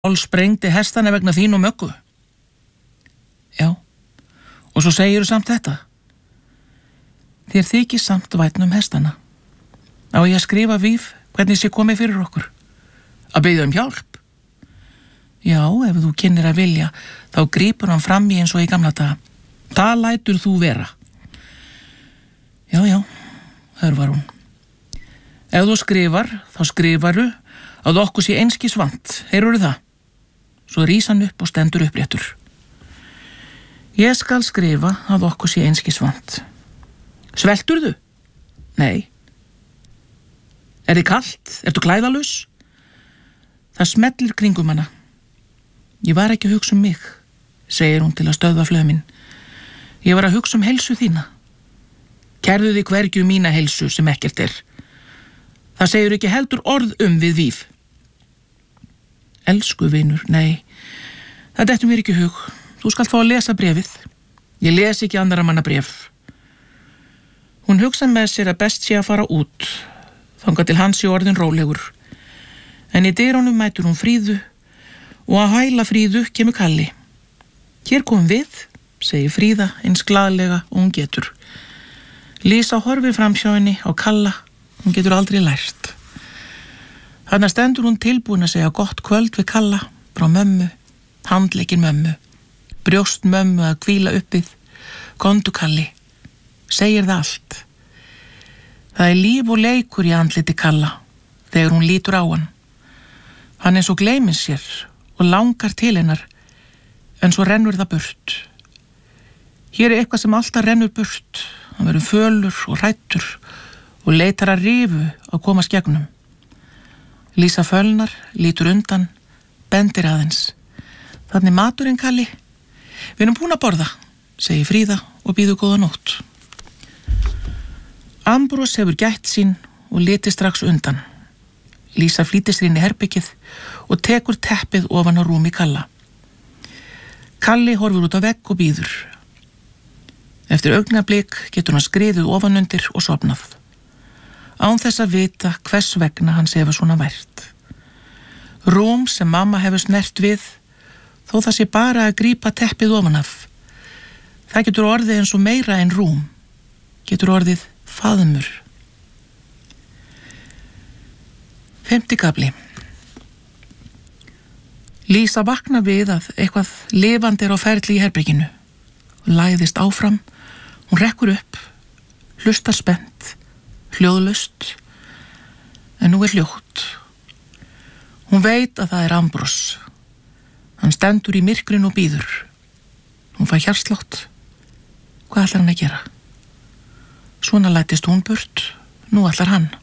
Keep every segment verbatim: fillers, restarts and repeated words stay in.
Hál sprengdi hestana vegna þín og Möggu. Já, og svo segirðu samt þetta. Þér þykir samt vænn um hestana. Á ég að skrifa Víf hvernig sé komið fyrir okkur? Að biðja um hjálp? Já, ef þú kynnir að vilja, þá grípur hann fram í eins og í gamla daga. Það lætur þú vera. Já, já, hörvar hún. Ef þú skrifar, þá skrifaru að okkur sé einskis vant. Heyrurðu það? Svo rís hann upp og stendur uppréttur. Ég skal skrifa að okkur sé einskis vant. Svelturðu? Nei. Er þið kalt? Ertu klæðalaus? Það smellir kringum hana. Ég var ekki að hugsa um mig, segir hún til að stöðva flöminn. Ég var að hugsa um heilsu þína. Kærðu þig hvergi um mína heilsu sem ekkert er. Það segir ekki heldur orð um við Víf. Elsku vinur, nei, það dettur mér ekki í hug. Þú skalt fá að lesa bréfið. Ég les ekki annarra manna bréf. Hún hugsa með sér að best sé að fara út, þangað til hans sé orðin rólegur. En í dyrunum mætur hún Fríðu og að hæla Fríðu kemur Kalli. Hér komum við, segir Fríða eins glaðlega og hún getur. Lísa horfir framhjá henni á Kalla, hún getur aldrei lært. Þarna stendur hún tilbúin að segja gott kvöld við Kalla, frá mömmu, handleikinn mömmu, brjóst mömmu að hvíla uppið. Komdu Kalli, segir það allt. Það er líf og leikur í andliti Kalla þegar hún lítur á hann. Hann eins og gleymir sér og langar til hennar, en svo rennur það burt. Hér er eitthvað sem alltaf rennur burt. Hann verður fölur og hrættur og leitar að rifu að komast gegnum. Lísa fölnar, lítur undan, bendir aðeins. Þannig maturinn, Kalli. Við erum búin að borða, segir Fríða og býður góða nótt. Ambrós hefur gætt sín og liti strax undan. Lísa flýtir sér inn í herbyggið og tekur teppið ofan á rúmi Kalla. Kalli horfir út á vegg og býður. Eftir augnablik getur hann skriðið ofanundir og sofnað. Án þess að vita hvers vegna hans hefur svona vært. Rúm sem mamma hefur snert við, þó það sé bara að grípa teppið ofan af. Það getur orðið eins og meira en rúm. Getur orðið faðmur. Fimmti kafli. Lísa vaknar við að eitthvað lifandi er á ferli í herberginu. Læðist áfram, hún rekkur upp, hlustar spennt, hljóðlaust, en nú er hljótt. Hún veit að það er Ambrós. Hann stendur í myrkrinu og býður. Hún fær hjartslátt. Hvað ætlar hann að gera? Svona lætist hún burt, nú ætlar hann.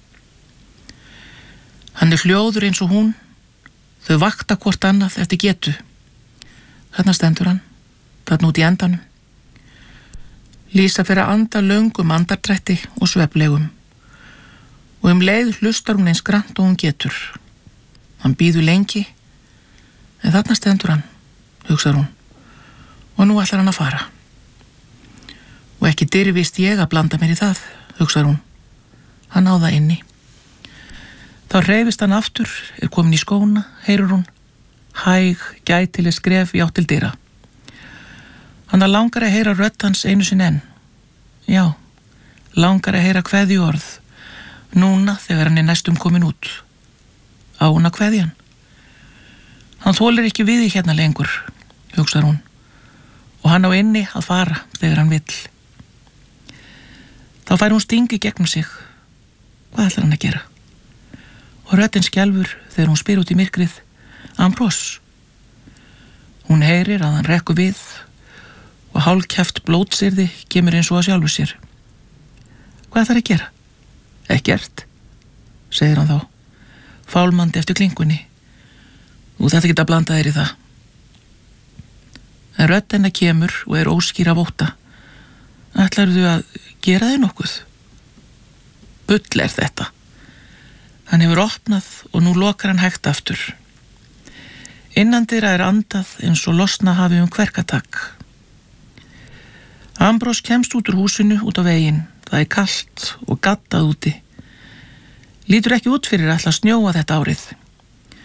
Hann er hljóður eins og hún. Þau vakta hvort annað eftir getu. Þarna stendur hann, þarna út í endanum. Lísa fer að anda löngum andardrætti og svefnlegum. Og um leið hlustar hún eins grannt og hún getur. Hann bíður lengi, en þarna stendur hann, hugsar hún, og nú ætlar hann að fara. Og ekki dirfist ég að blanda mér í það, hugsar hún. Hann á það inni. Þá hreyfist hann aftur, er komin í skóna, heyrir hún, hæg, gætileg skref í átt til dyra. Hann langar að heyra rödd hans einu sinni enn. Já, langar að heyra kveðju orð, núna þegar hann er næstum komin út. Á hún að kveðja hann. Hann þolir ekki við í hérna lengur, hugsar hún, og hann á inni að fara þegar hann vill. Þá fær hún stingi gegnum sig. Hvað ætlar hann að gera? Og röddin skelfur þegar hún spyr út í myrkrið, Ambrós. Hún heyrir að hann rekkur við og hálfkæft blótsyrði kemur eins og að sjálfu sér. Hvað ætlar að gera? Ekkert, segir hann þá, fálmandi eftir klingunni. Þú þetta geta blanda þér í það. En rödd hennar kemur og er óskýr af ótta. Ætlarðu að gera þér nokkuð? Bull er þetta. Hann hefur opnað og nú lokar hann hægt aftur. Innandyra er andað eins og losna hafi um kverkatak. Ambrós kemst út úr húsinu út á veginn. Það er kalt og gaddað úti. Lítur ekki út fyrir að ætla að snjóa þetta árið.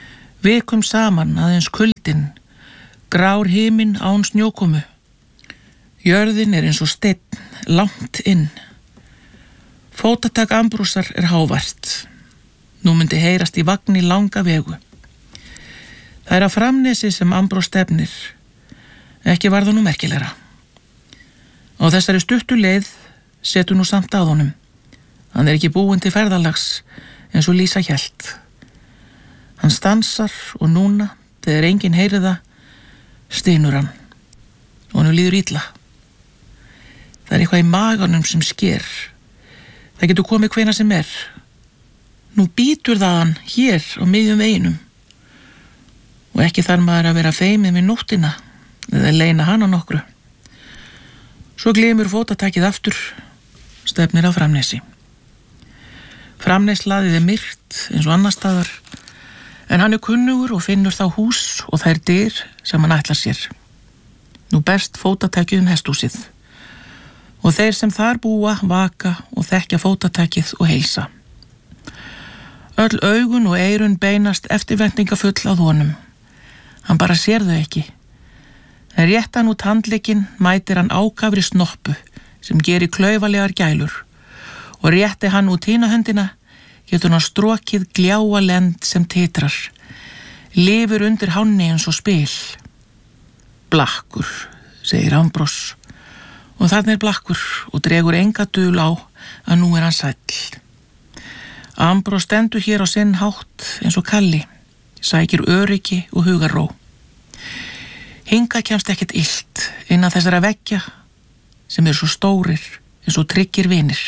Vikum saman aðeins kuldin, grár himinn án snjókomu. Jörðin er eins og steinn, langt inn. Fótatak Ambrósar er hávært. Nú myndi heyrast í vagni langa vegu. Það er að Framnesi sem Ambrós stefnir. Ekki var það nú merkilegra. Á þessari stuttu leið setur nú samt að honum. Hann er ekki búinn til ferðalags eins og Lísa hélt. Hann stansar og núna, þegar enginn heyrir það, stynur hann. Og hann líður illa. Það er eitthvað í maganum sem sker. Það getur komið hvenær sem er. Nú bítur það hann hér á miðjum veginum. Og ekki þarf maður að vera feimið við nóttina eða leina hana nokkru. Svo glimur fótatakið aftur, stefnir á Framnesi. Framneslaðið er myrkt eins og annar staðar, en hann er kunnugur og finnur þá hús og þær dyr sem hann ætlar sér. Nú berst fótatakið um hesthúsið og þeir sem þar búa vaka og þekkja fótatakið og heilsa. Öll augun og eyrun beinast eftirvæntingafull að honum. Hann bara sér þau ekki. En rétt hann út handlegginn mætir hann ákafri snoppu sem gerir klaufalegar gælur og rétti hann út hina höndina getur hann strokið gljáa lend sem titrar, lifur undir hánni eins og spil. Blakkur, segir Ambrós, og þarna er blakkur og dregur enga dul á að nú er hann sæll. Ambrós stendur hér á sinn hátt eins og Kalli, sækir öryggi og hugarró. Hinga kemst ekkert illt innan þessara veggja sem eru svo stórir eins og tryggir vinir.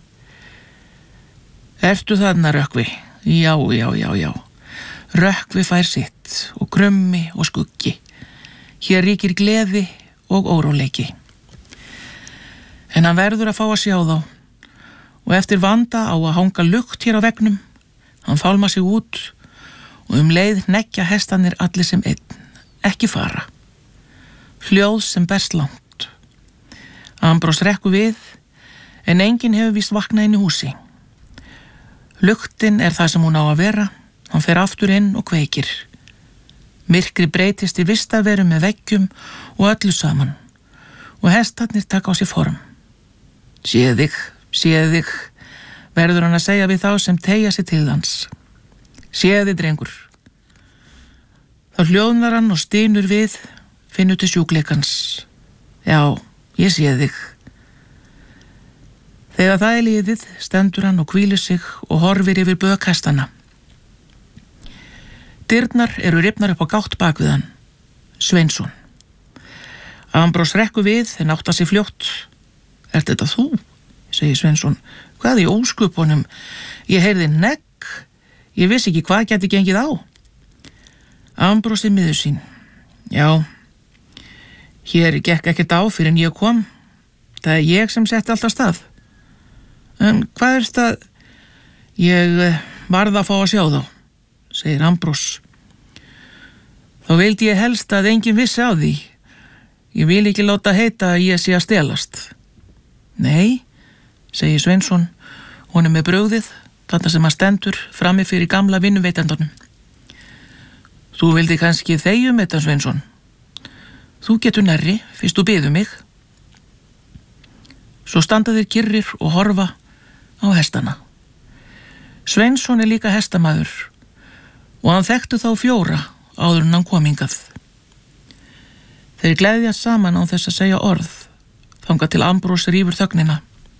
Ertu þarna, Rökkvi? Já, já, já, já. Rökkvi fær sitt og krummi og skuggi. Hér ríkir gleði og óróleiki. En hann verður að fá að sjá þá og eftir vanda á að hanga lukt hér á veggnum. Hann fálma sig út og um leið hneggja hestanir allir sem einn. Ekki fara. Hljóð sem berst langt. Ambrós rekkur við en enginn hefur víst vaknað inn í húsi. Luktin er það sem hún á að vera. Hann fer aftur inn og kveikir. Myrkri breytist í vistaveru með veggjum og öllu saman og hestarnir taka á sig form. Séð þig, séð þig, verður hann að segja við þá sem teygja sig til hans. Séð þig, drengur. Þá hljóðnar hann og stynur við, finnur til sjúkleikans. Já, ég séð þig. Þegar það er liðið stendur hann og hvílir sig og horfir yfir bök hestana. Dyrnar eru rifnar upp á gátt bak við hann. Sveinsson. Ambrós rekkur við en átta sig fljótt. Ert þetta þú? Segir Sveinsson. Hvað í ósköpunum? Ég heyrði negg. Ég vissi ekki hvað gæti gengið á. Ambrós er miður sín. Já, hér gekk ekkert á fyrir en ég kom. Það er ég sem setti allt af stað. En hvað er þetta? Ég varð að fá að sjá þá, segir Ambrós. Þá vildi ég helst að enginn vissi á því. Ég vil ekki láta heita að ég sé að stelast. Nei, segir Sveinsson, hún er með brugðið, þarna sem hann stendur frammi fyrir gamla vinnuveitandanum. Þú vildi kannski þegjum þetta, Sveinsson. Þú getur nærri, fyrst þú biður mig. Svo standa þeir kyrrir og horfa á hestana. Sveinsson er líka hestamaður og hann þekktu þá fjóra áður en hann kom hingað. Þeir gleðjast saman á þess að segja orð, þangað til Ambrós rífur þögnina.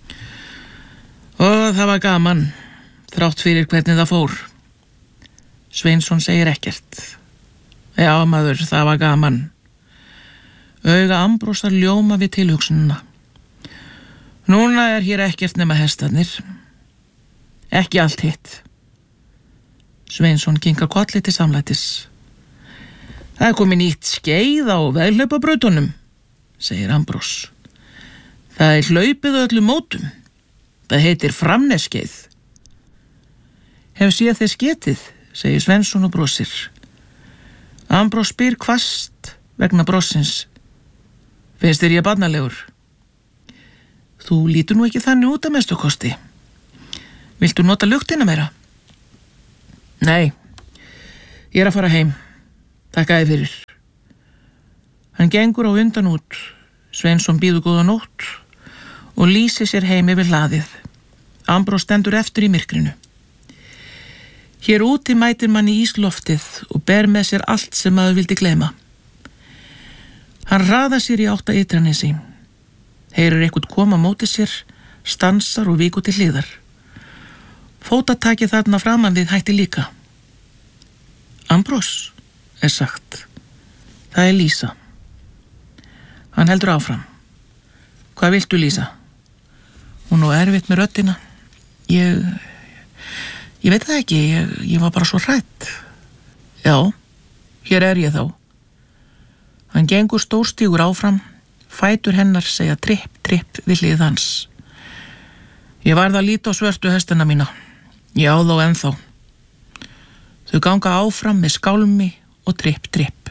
Og það var gaman, þrátt fyrir hvernig það fór. Sveinsson segir ekkert. Já, maður, það var gaman. Auga Ambrósar ljóma við tilhugsunina. Núna er hér ekkert nema hestarnir. Ekki allt hitt. Sveinsson kinkar kolli til samlætis. Það er komið nýtt skeið á veghlaupabrautunum, segir Ambrós. Það er hlaupið á öllum mótum. Það heitir Framnesskeið. Hef séð þess getið, segir Sveinsson og brosir. Ambrós spyr hvasst vegna brossins. Finnst þér ég barnalegur? Þú lítur nú ekki þannig út að mestu kosti. Viltu nota luktina meira? Nei, Ég er að fara heim. Takkaði fyrir. Hann gengur á undan út. Sveinsson býður góða nótt og lýsir sér heim yfir hlaðið. Ambrós stendur eftir í myrkrinu. Hér úti mætir mann í ísloftið og ber með sér allt sem maður vildi gleyma. Hann hraðar sér í átt að Ytranesi. Heyrir eitthvað koma á móti sér, stansar og víkur til hliðar. Fótatakið þarna framan við hætti líka. Ambrós, er sagt. Það er Lísa. Hann heldur áfram. Hvað viltu, Lísa? Hún á erfitt með röddina. Ég... Ég veit það ekki, ég, ég var bara svo hrædd. Já, hér er ég þá. Hann gengur stórstígur áfram, fætur hennar segja tripp, tripp við hlið hans. Ég varð að líta á svörtu hestina mína. Ég á þá ennþá. Þau ganga áfram með skálmi og tripp, tripp.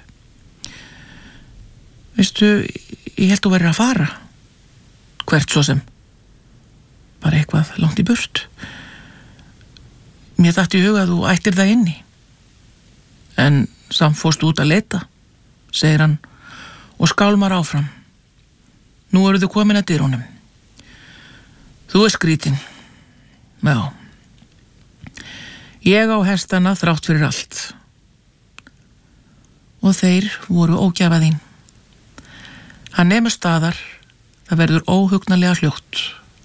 Veistu, ég held þú verið að fara. Hvert svo sem? Bara eitthvað langt í burt. Mér datt í huga að þú ættir það inni. En samt fórstu út að leita, segir hann og skálmar áfram. Nú eru þau komin að dyrunum. Þú er skrítin. Já. Ég á hestana þrátt fyrir allt. Og þeir voru ógjafaðín. Hann nemur staðar, það verður óhugnarlega hljótt.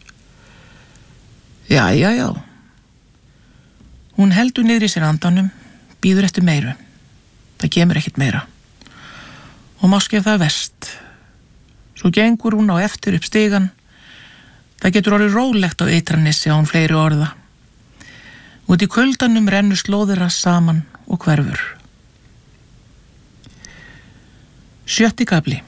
Já, já, já. Hún heldur niður í sér andanum, býður eftir meiru. Það kemur ekkert meira. Og máskef það verst. Svo gengur hún á eftir upp stigan. Það getur orðið rólegt á Ytranesi án fleiri orða. Út í kuldanum rennur slóðira saman og hverfur. Sjötti kafli.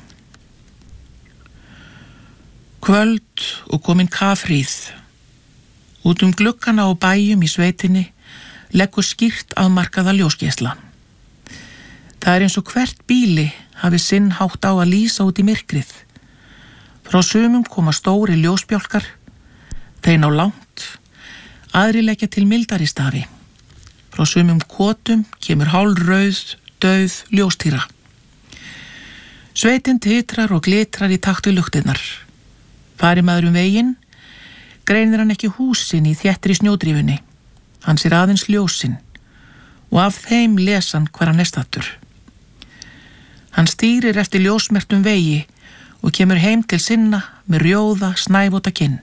Kvöld og komin kafríð. Út um gluggana á bæjum í sveitinni leggur skýrt afmarkaða ljósgeisla. Það er eins og hvert bíli hafi sinn hátt á að lýsa út í myrkrið. Frá sumum koma stóri ljósbjálkar, þeir ná langt, aðri leggja til mildari stafi. Frá sumum kotum kemur hálfrauð, dauð ljóstýra. Sveitin titrar og glitrar í takt við luktinnar. Fari maður um veginn, greinir hann ekki húsin í þéttri snjódrífunni. Hann sér aðeins ljósin og af þeim les hann hver hann er stattur. Hann stýrir eftir ljósmertum vegi og kemur heim til sinna með rjóða, snævóta kinn.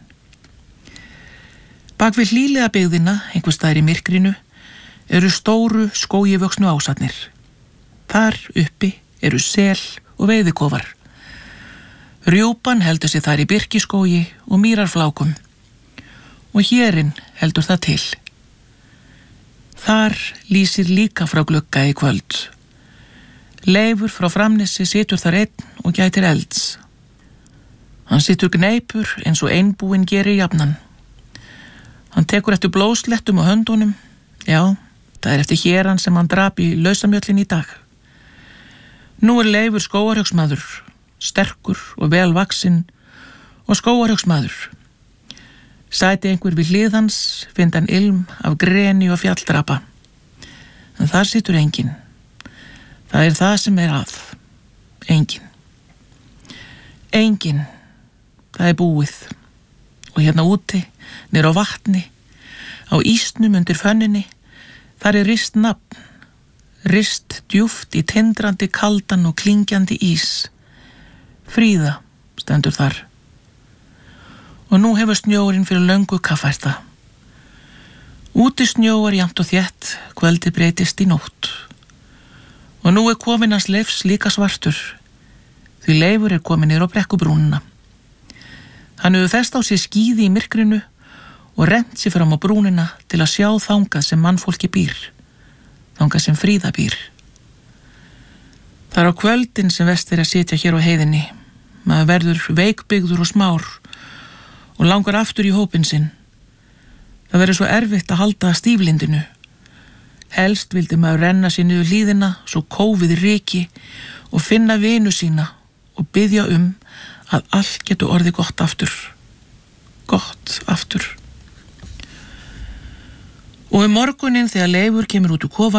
Bak við hlýlega byggðina, einhvers staðar í myrkrinu, eru stóru skógivöxnu ásarnir. Þar uppi eru sel og veiðikofar. Rjúpan heldur sig þar í birkiskógi og mýrarflákum og hérinn heldur það til. Þar lýsir líka frá glugga í kvöld. Leifur frá Framnesi situr þar einn og gætir elds. Hann situr gneipur eins og einbúinn gerir jafnan. Hann tekur eftir blóðslettum á höndunum. Já, það er eftir héran sem hann drap í lausamjöllin í dag. Nú er Leifur skógarhaugsmaður, sterkur og vel vaxinn og skógarhaugsmaður. Sæti einhver við hlið hans, finnst hann ilm af greni og fjalldrapa. En þar situr enginn. Það er það sem er að. Enginn. Enginn. Það er búið. Og hérna úti, niður á vatni, á ísnum undir fönninni, þar er rist nafn. Rist djúft í tindrandi kaldan og klingjandi ís. Fríða stendur þar. Og nú hefur snjórin fyrir löngu kaffært það. Úti snjóar jafnt og þétt, kvöldi breytist í nótt. Og nú er komin hans Leifs líka svartur, því Leifur er komin niður á brekkubrúnina. Hann hefur fest á sér skíði í myrkrinu og rennt sér fram á brúnina til að sjá þangað sem mannfólki býr, þangað sem Fríða býr. Það er á kvöldin sem vest er að sitja hér á heiðinni. Maður verður veikbyggður og smár og langar aftur í hópinn sinn. Það verður svo erfitt að halda stíflindinu. Helst vildi maður renna sér niður hlíðina svo kófið ryki og finna vinu sína og biðja um að allt getur orðið gott aftur. Gott aftur. Og um morgunin þegar Leifur kemur út úr kofanum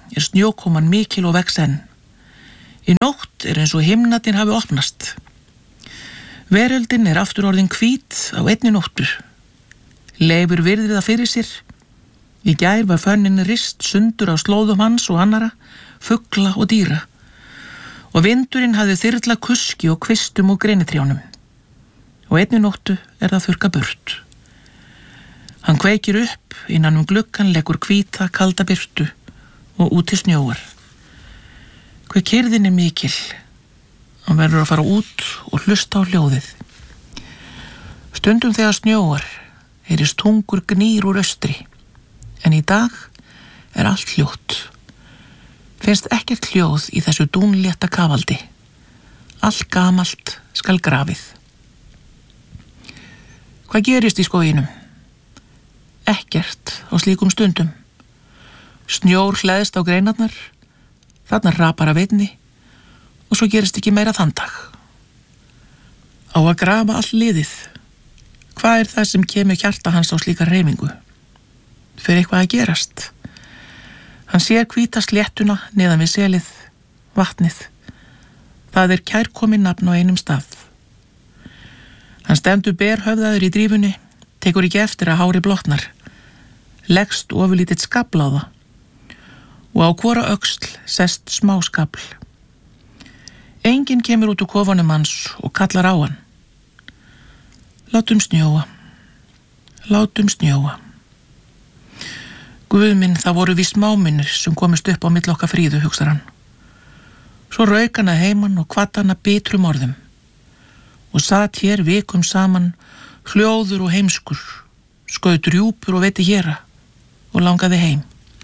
er snjókoman mikil og vex enn. Í nótt er eins og himnatinn hafi opnast. Veröldin er aftur orðin hvít á einni nóttu. Leifur virðir það fyrir sér. Í gær var fönnin rist sundur á slóðum hans og annara, fugla og dýra. Og vindurinn hafði þyrla kuski og kvistum og grenitrjánum. Og einni nóttu er það þurrka burt. Hann kveikir upp, innan um gluggan leggur hvíta, kalda birtu og úti snjóar. Hver kyrðin er mikil. Hann verður að fara út og hlusta á hljóðið. Stundum þegar snjóar heyrist tungur gnýr úr austri, en í dag er allt hljótt. Finnst ekkert hljóð í þessu dúnlétta kavaldi. Allt gamalt skal grafið. Hvað gerist í skóginum? Ekkert á slíkum stundum. Snjór hleðst á greinarnar, þarna rapar af einni og svo gerist ekki meira þann dag. Á að grafa all liðið. Hvað er það sem kemur hjarta hans á slíka hreyfingu? Fyrir eitthvað að gerast. Hann sér hvíta sléttuna neðan við selið, vatnið. Það er kærkominn nafn á einum stað. Hann stendur berhöfðaður í drífunni, tekur ekki eftir að hári blotnar, leggst ofurlítið skafl á það og á hvora öxl sest smá skafl. Enginn kemur út úr kofanum hans og kallar á hann. Látum snjóa, látum snjóa. Guð minn, það voru víst smáminnir sem komist upp á milli okkar Fríðu, hugsar hann. Svo rauk hann að heiman og kvatt hann að bitrum orðum og satt hér vikum saman, hljóður og heimskur, skaut rjúpur og veiti héra og langaði heim.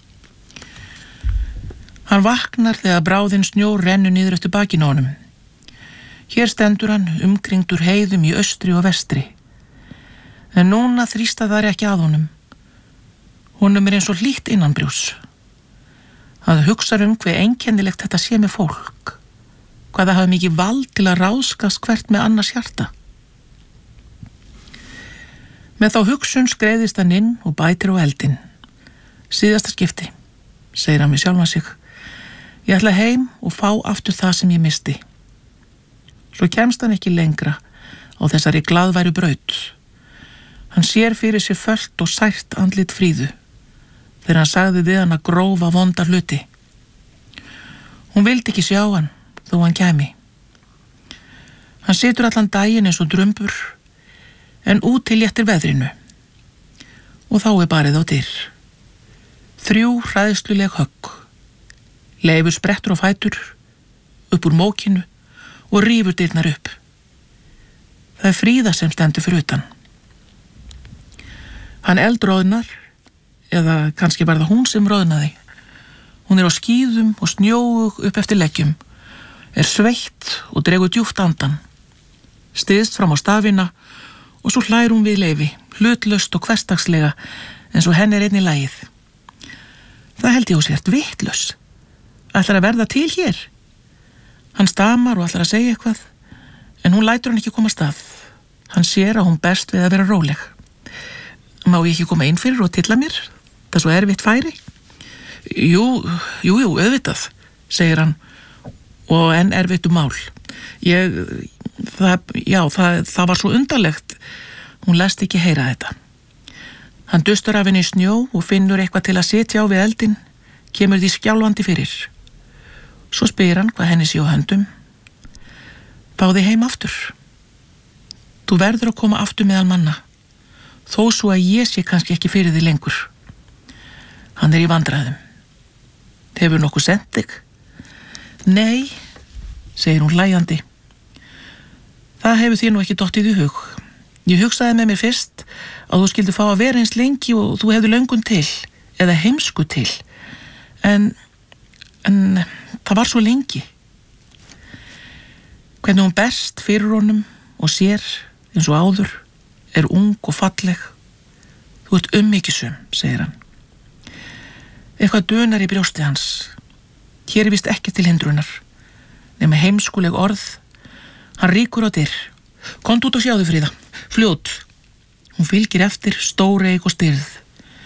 Hann vaknar þegar bráðin snjór rennur niður eftir bakinu á honum. Hér stendur hann umkringdur heiðum í austri og vestri. En núna þrýsta þær ekki að honum. Honum er eins og hlýtt innanbrjós. Hann hugsar um hve einkennilegt þetta sé með fólk. Hvað það hafi mikið vald til að ráðskast hvert með annars hjarta. Með þá hugsun skreiðist hann inn og bætir á eldinn. Síðasta skipti, segir hann við sjálfan sig. Ég ætla heim og fá aftur það sem ég misti. Svo kemst hann ekki lengra á þessari glaðværu braut. Hann sér fyrir sér fölt og sært andlit Fríðu þegar hann sagði við hann að grófa vonda hluti. Hún vildi ekki sjá hann þó hann kæmi. Hann situr allan daginn eins og drumbur en úti léttir veðrinu og þá er barið á dyr. Þrjú hræðsluleg högg. Leifur sprettur á fætur upp úr mókinu og rífur dyrnar upp. Það er Fríða sem stendur fyrir utan. Hann eldróðnar, eða kannski var það hún sem róðnaði. Hún er á skíðum og snjóug upp eftir leggjum, er sveitt og dregur djúpt andan. Styðst fram á stafina og svo hlær hún við Leifi, hlutlaust og hversdagslega eins og henni er einn í lagið. Það held ég á sért vitlaus. Ætlar að verða til hér. Hann stamar og ætlar að segja eitthvað, en hún lætur hann ekki koma stað. Hann sér að hún berst við að vera róleg. Má ég ekki koma inn fyrir og tilla mér? Það er svo erfitt færi. Jú, jú, jú, auðvitað, segir hann, og enn erfitt um mál. Ég, það, já, það, það var svo undarlegt. Hún læst ekki heyra þetta. Hann dustar af henni í snjó og finnur eitthvað til að sitja á við eldinn, kemur því skjálfandi fyrir. Svo spyr hann hvað henni sé á höndum. Fá þig heim aftur. Þú verður að koma aftur meðal manna, þó svo að ég sé kannski ekki fyrir þig lengur. Hann er í vandræðum. Hefur nokkuð sent þig? Nei, segir hún hlæjandi. Það hefur þér nú ekki dottið í hug. Ég hugsaði með mér fyrst að þú skildi fá að vera eins lengi og þú hefði löngun til, eða heimsku til. En, en það var svo lengi. Hvernig hún berst fyrir honum og sér eins og áður, er ung og falleg. Þú ert ummyggisum, segir hann. Eitthvað dunar í brjósti hans. Hér er vist ekki til hindrunar, nema heimskuleg orð. Hann rýkur á dyr. Komdu út og sjáðu, Fríða, fljót. Hún fylgir eftir, stóreig og styrð.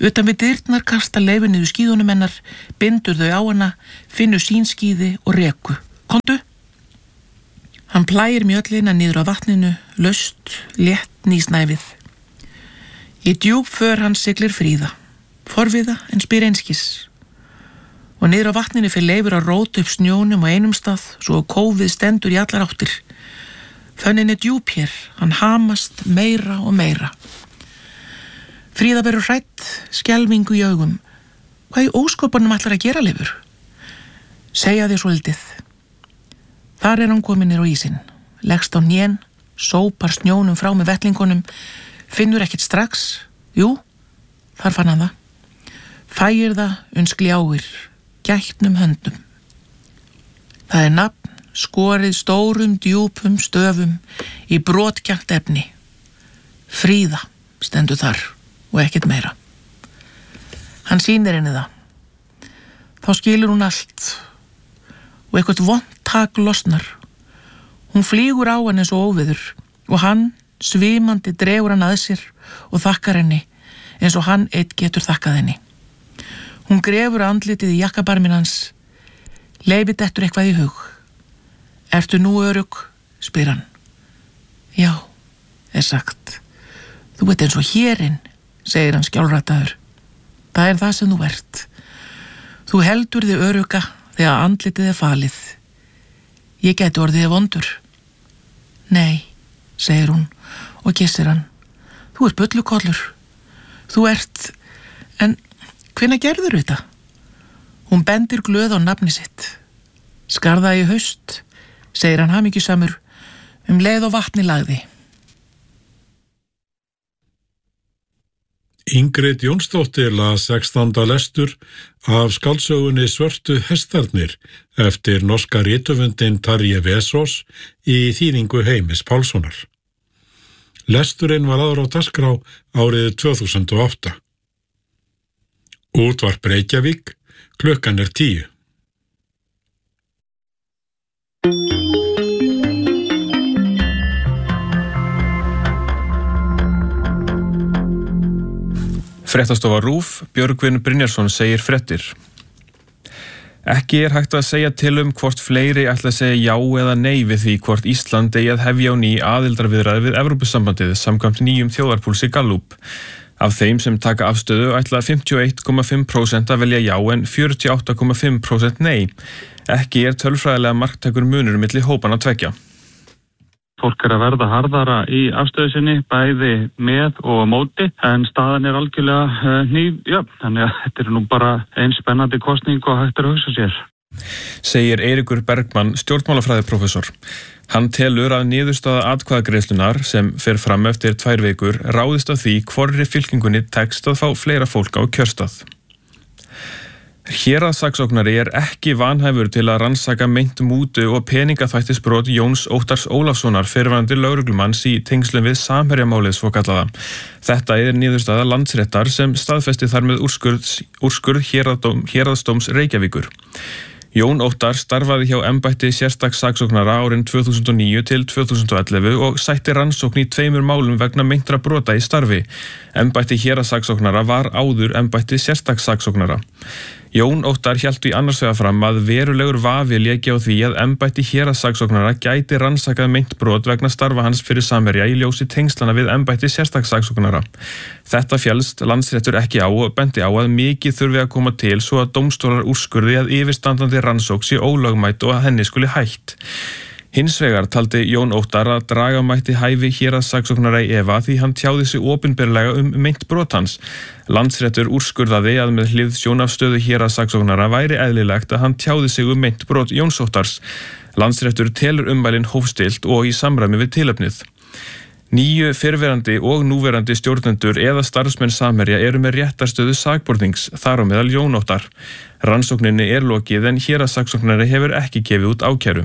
Utan við dyrnar kasta Leifur niður skíðunum hennar, bindur þau á hana, finnur sín skíði og reku. Komdu? Hann plægir mjöllina niður á vatninu, laust, létt nýsnæfið. Í djúp för hann siglir Fríða, forviða en spyr einskis. Og niður á vatninu fyrir Leifur að róta upp snjónum á einum stað, svo að kófið stendur í allar áttir. Fönnin er djúp hér, hann hamast meira og meira. Fríða verður hrædd, skelfingu í augum. Hvað í óskopunum ætlar að gera, Leifur? Segja þér svolítið. Þar er hann komin niður á ísinn, leggst á hnén, sópar snjónum frá með vettlingunum, finnur ekkert strax. Jú, þar fann hann það. Fægir það uns gljáir, gætnum höndum. Það er nafn, skorið stórum, djúpum stöfum í brotkjant efni. Fríða stendur þar og ekkert meira. Hann sýnir henni það. Þá skilur hún allt og eitthvað vont tak losnar. Hún flýgur á hann eins og óveður og hann, svimandi, dregur hann að sér og þakkar henni eins og hann einn getur þakkað henni. Hún grefur andlitið í jakkabarminn hans. Leifi dettur eitthvað í hug. Ertu nú örugg? Spyr hann. Já, er sagt. Þú ert eins og hérinn, segir hann skjálfrataður. Það er það sem þú ert. Þú heldur þig örugga þegar andlitið er falið. Ég gæti orðið vondur. Nei, segir hún og kissir hann. Þú ert bullukollur. Þú ert... En hvenær gerður þetta? Hún bendir glöð á nafni sitt. Skarðaði í haust, segir hann hamingjusamur, um leið og vatni lagði. Ingrid Jónsdóttir las sextánda lestur af skáldsögunni Svörtu hestarnir eftir norska rithöfundinn Tarje Vesaas í þýðingu Heimis Pálssonar. Lesturinn var áður á dagskrá árið tvö þúsund og átta. Útvarp Reykjavík, klukkan er tíu. Fréttastofa RÚV, Björgvin Brynjarsson segir fréttir. Ekki er hægt að segja til um hvort fleiri ætla að segja já eða nei við því hvort Ísland eigi að hefja á ný aðildarviðræður við Evrópusambandið samkvæmt nýjum þjóðarpúlsi Gallup. Af þeim sem taka afstöðu ætla fimmtíu og eitt komma fimm prósent að velja já en fjörutíu og átta komma fimm prósent nei. Ekki er tölfræðilega marktækur munur milli hópanna tveggja. Fólk er að verða harðara í afstöðu sinni, bæði með og móti, en staðan er algjörlega uh, ný, já, þannig að þetta er nú bara eins spennandi kosning og hægt er að hugsa sér. Segir Eiríkur Bergmann, stjórnmálafræðiprófessor. Hann telur að niðurstaða atkvæðagreiðslunar sem fer fram eftir tvær vikur ráðist af því hvorri fylkingunni tekst að fá fleira fólk á kjörstað. Héraðssaksóknari er ekki vanhæfur til að rannsaka meint mútu og peningaþvættisbrot Jóns Óttars Ólafssonar fyrrverandi lögreglumanns í tengslum við Samherjamálið svokallaða. Þetta er niðurstaða Landsréttar sem staðfesti þar með úrskurð, úrskurð héraðdóm, héraðsdóms Reykjavíkur. Jón Óttar starfaði hjá embætti sérstaks saksóknara árin tvö þúsund og níu til tvö þúsund og ellefu og sætti rannsókn í tveimur málum vegna meintra brota í starfi. Embætti héraðssaksóknara var áður embætti sérstaks saksóknara. Jón Óttar hélt í annars vegar fram að verulegur vafi léki á því að embætti héraðssaksóknara gæti rannsakað meint brot vegna starfa hans fyrir Samherja í ljósi tengslana við embætti sérstaks saksóknara. Þetta fjallst Landsréttur ekki á og benti á að mikið þurfi að koma til svo að dómstólar úrskurði að yfirstandandi rannsókn sé ólögmæt og að henni skuli hætt. Hins vegar taldi Jón Óttar að draga mætti hæfi héraðssaksóknara í efa því hann tjáði sig opinberlega um meint brot hans. Landsréttur úrskurðaði að með hliðsjón af stöðu héraðssaksóknara væri eðlilegt að hann tjáði sig um meint brot Jóns Óttars. Landsréttur telur ummælin hófstillt og í samræmi við tilefnið. Níu fyrrverandi og núverandi stjórnendur eða starfsmenn Samherja eru með réttarstöðu sakbornings, þar á meðal Jón Óttar. Rannsókninni er lokið en héraðssaksóknari hefur ekki gefið út ákæru.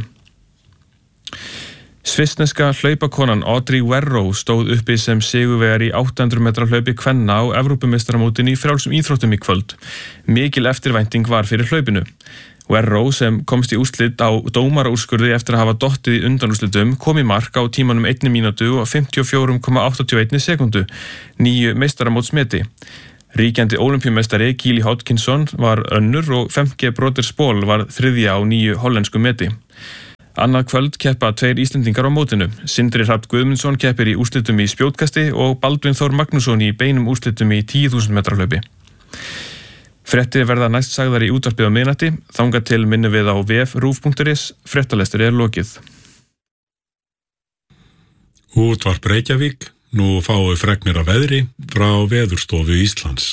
Svissneska hlaupakonan Audrey Werrow stóð uppi sem sigurvegari í átta hundruð metra hlaupi kvenna á Evrópumeistaramótinu í frjálsum íþróttum í kvöld. Mikil eftirvænting var fyrir hlaupinu. Werrow sem komst í úrslit á dómaraúrskurði eftir að hafa dottið í undanúrslitum kom í mark á tímanum einni mínútu og fimmtíu og fjögur komma áttatíu og eina sekúndu, nýju meistaramótsmeti. Ríkjandi ólympíumeistari Gíli Hodgkinson var önnur og Femke Broder-Spol var þriðja á nýju hollensku meti. Annað kvöld keppa tveir Íslendingar á mótinu. Sindri Hrafn Guðmundsson keppir í úrslitum í spjótkasti og Baldvin Þór Magnússon í beinum úrslitum í tíu þúsund metra hlaupi. Fréttir verða næst sagðar í útvarpið á miðnætti, þangað til minnum við á vef rúv punktur is, fréttalestur er lokið. Útvarp Reykjavík, nú fáum við fregnir af veðri frá Veðurstofu Íslands.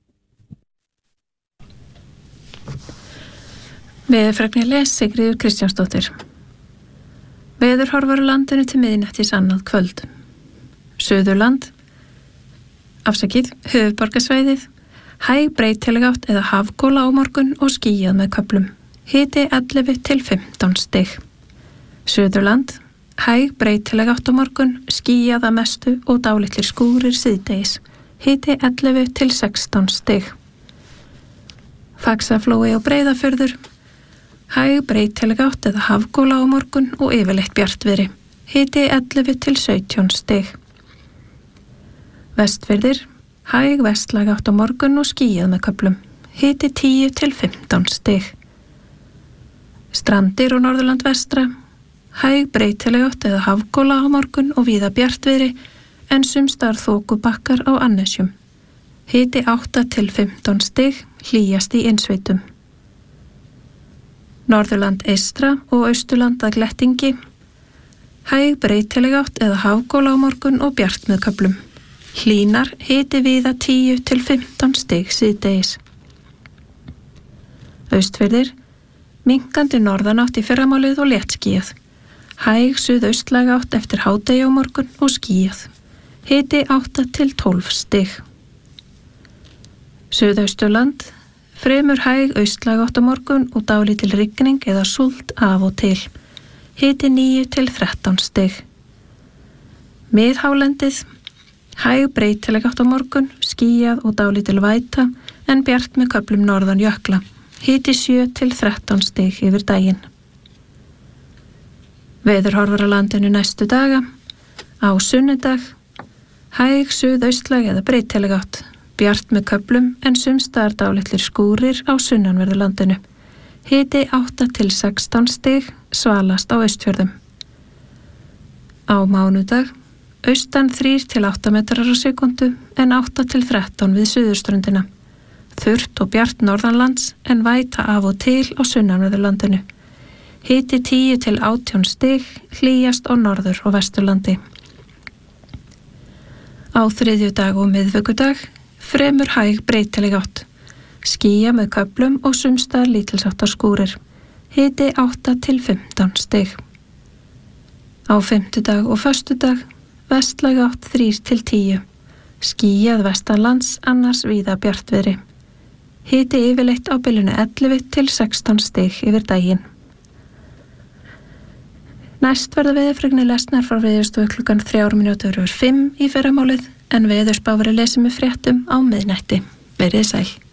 Veðurfregnir les Sigríður Kristjánsdóttir. Veðurhorfur á landinu til miðnættis annað kvöld. Suðurland, afsakið, höfuðborgarsvæðið, hæg breytileg átt eða hafgóla á morgun og skýjað með köflum. Hiti ellefu til fimmtán stig. Suðurland, hæg breytileg átt á morgun, skýjað að mestu og dálitlir skúrir síðdegis. Hiti ellefu til sextán stig. Faxaflói og Breiðafjörður, hæg breytileg átt eða hafgóla á morgun og yfirleitt bjartviðri. Hiti ellefu til sautján stig. Vestfirðir, hæg vestlæg átt á morgun og skýjað með köflum. Hiti tíu til fimmtán stig. Strandir og Norðurland vestra, hæg breytileg átt eða hafgóla á morgun og víða bjartviðri en sums staðar þokubakkar á Annesjum. Hiti átta til fimmtán stig, hlýjast í innsveitum. Norðurland eystra og Austurland að Glettingi, hæg breytileg átt eða hafgóla á morgun og bjart með köflum. Hlýnar, hiti víða tíu til fimmtán stig síðdegis. Austfirðir, minnkandi norðanátt í fyrramálið og léttskýjað. Hæg suðaustlæg átt eftir hádegi á morgun og skýjað. Hiti átta til tólf stig. Suðausturland, fremur hæg austlæg átt á morgun og dálítil rigning eða súld af og til. Hiti níu til þrettán stig. Miðhálendið, hæg breytileg átt á morgun, skýjað og dálítil væta en bjart með köflum norðan jökla. Hiti sjö til þrettán stig yfir daginn. Veðurhorfur á landinu næstu daga. Á sunnudag, hæg suðaustlæg eða breytileg átt, bjart með köflum en sums staðar dálitlir skúrir á sunnanverðu landinu. Hiti átta til sextán stig, svalast á Austfjörðum. Á mánudag, austan þrír til átta metrar á sekundu en átta til þrettán við suðurströndina. Þurrt og bjart norðanlands en væta af og til á sunnanverðu landinu. Hiti tíu til átján stig, hlýjast á norður og vesturlandi. Á þriðjudag og miðvikudag, fremur hæg breytileg átt. Skýja með köflum og sums staðar lítilsháttar skúrir. Hiti átta til fimmtán stig. Á fimmtudag og föstudag, vestlæg átt þrír til tíu. Skýjað vestanlands, annars víða bjartviðri. Hiti yfirleitt á bilinu ellefu til sextán stig yfir daginn. Næst verða veðurfregnir lesnar frá Veðurstofu klukkan þrjár mínútur yfir fimm í fyrramálið en veðurspá verður lesið með fréttum á miðnætti. Verið sæl.